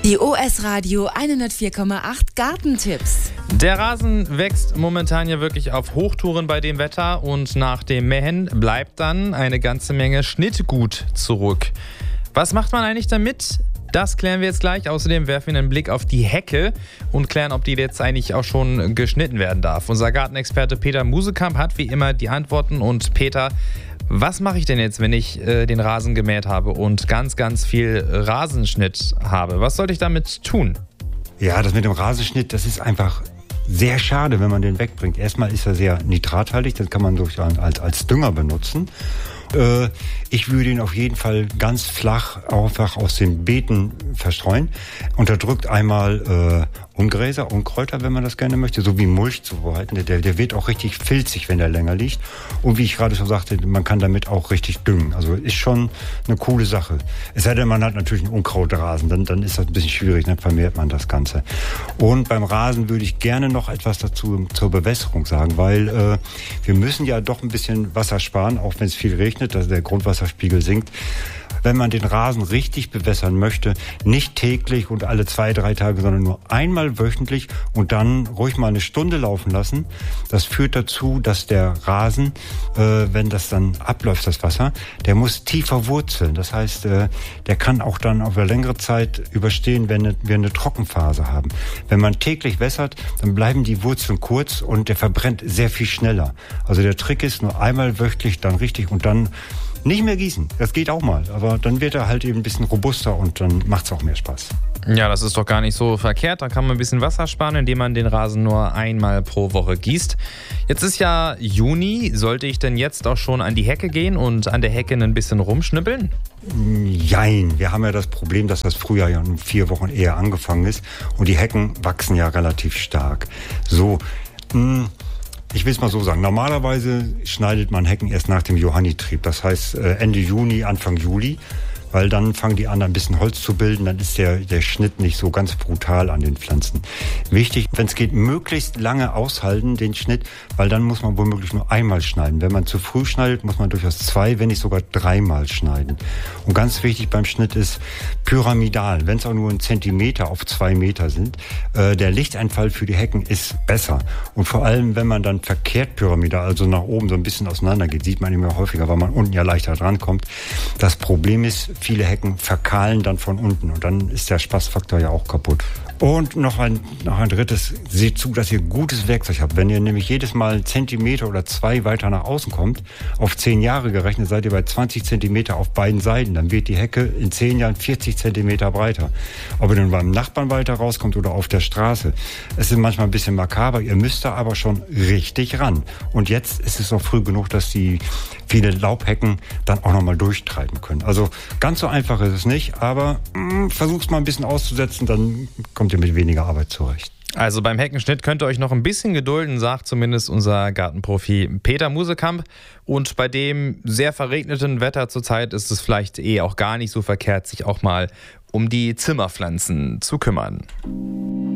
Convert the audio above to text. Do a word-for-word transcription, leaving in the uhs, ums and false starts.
Die O S Radio hundertvier Komma acht Gartentipps. Der Rasen wächst momentan ja wirklich auf Hochtouren bei dem Wetter und nach dem Mähen bleibt dann eine ganze Menge Schnittgut zurück. Was macht man eigentlich damit? Das klären wir jetzt gleich. Außerdem werfen wir einen Blick auf die Hecke und klären, ob die jetzt eigentlich auch schon geschnitten werden darf. Unser Gartenexperte Peter Musekamp hat wie immer die Antworten. Und Peter, was mache ich denn jetzt, wenn ich äh, den Rasen gemäht habe und ganz, ganz viel Rasenschnitt habe? Was sollte ich damit tun? Ja, das mit dem Rasenschnitt, das ist einfach sehr schade, wenn man den wegbringt. Erstmal ist er sehr nitrathaltig, das kann man durch, als, als Dünger benutzen. Äh, ich würde ihn auf jeden Fall ganz flach einfach aus den Beeten verstreuen. Unterdrückt einmal äh, Ungräser, Unkräuter, wenn man das gerne möchte, so wie Mulch zu behalten. Der, der wird auch richtig filzig, wenn der länger liegt. Und wie ich gerade schon sagte, man kann damit auch richtig düngen. Also ist schon eine coole Sache. Es sei denn, man hat natürlich einen Unkrautrasen, dann, dann ist das ein bisschen schwierig, dann vermehrt man das Ganze. Und beim Rasen würde ich gerne noch etwas dazu zur Bewässerung sagen, weil äh, wir müssen ja doch ein bisschen Wasser sparen, auch wenn es viel regnet, dass der Grundwasserspiegel sinkt. Wenn man den Rasen richtig bewässern möchte, nicht täglich und alle zwei, drei Tage, sondern nur einmal wöchentlich und dann ruhig mal eine Stunde laufen lassen. Das führt dazu, dass der Rasen, äh, wenn das dann abläuft, das Wasser, der muss tiefer wurzeln. Das heißt, äh, der kann auch dann auf eine längere Zeit überstehen, wenn wir eine Trockenphase haben. Wenn man täglich wässert, dann bleiben die Wurzeln kurz und der verbrennt sehr viel schneller. Also der Trick ist, nur einmal wöchentlich dann richtig und dann nicht mehr gießen, das geht auch mal, aber dann wird er halt eben ein bisschen robuster und dann macht es auch mehr Spaß. Ja, das ist doch gar nicht so verkehrt. Da kann man ein bisschen Wasser sparen, indem man den Rasen nur einmal pro Woche gießt. Jetzt ist ja Juni. Sollte ich denn jetzt auch schon an die Hecke gehen und an der Hecke ein bisschen rumschnippeln? Jein. Wir haben ja das Problem, dass das Frühjahr ja in vier Wochen eher angefangen ist und die Hecken wachsen ja relativ stark. So, mh, ich will es mal so sagen, normalerweise schneidet man Hecken erst nach dem Johannitrieb, das heißt Ende Juni, Anfang Juli, weil dann fangen die an, ein bisschen Holz zu bilden, dann ist der, der Schnitt nicht so ganz brutal an den Pflanzen. Wichtig, wenn es geht, möglichst lange aushalten, den Schnitt, weil dann muss man womöglich nur einmal schneiden. Wenn man zu früh schneidet, muss man durchaus zwei, wenn nicht sogar dreimal schneiden. Und ganz wichtig beim Schnitt ist pyramidal, wenn es auch nur ein Zentimeter auf zwei Meter sind. Äh, der Lichteinfall für die Hecken ist besser. Und vor allem, wenn man dann verkehrt pyramidal, also nach oben so ein bisschen auseinander geht, sieht man immer häufiger, weil man unten ja leichter drankommt. Das Problem ist, viele Hecken verkahlen dann von unten und dann ist der Spaßfaktor ja auch kaputt. Und noch ein, noch ein drittes, seht zu, dass ihr gutes Werkzeug habt. Wenn ihr nämlich jedes Mal einen Zentimeter oder zwei weiter nach außen kommt, auf zehn Jahre gerechnet, seid ihr bei zwanzig Zentimeter auf beiden Seiten. Dann wird die Hecke in zehn Jahren vierzig Zentimeter breiter. Ob ihr dann beim Nachbarn weiter rauskommt oder auf der Straße. Es ist manchmal ein bisschen makaber, ihr müsst da aber schon richtig ran. Und jetzt ist es noch früh genug, dass die viele Laubhecken dann auch nochmal durchtreiben können. Also ganz so einfach ist es nicht, aber mh, versucht's mal ein bisschen auszusetzen, dann kommt ihr mit weniger Arbeit zurecht. Also beim Heckenschnitt könnt ihr euch noch ein bisschen gedulden, sagt zumindest unser Gartenprofi Peter Musekamp. Und bei dem sehr verregneten Wetter zurzeit ist es vielleicht eh auch gar nicht so verkehrt, sich auch mal um die Zimmerpflanzen zu kümmern.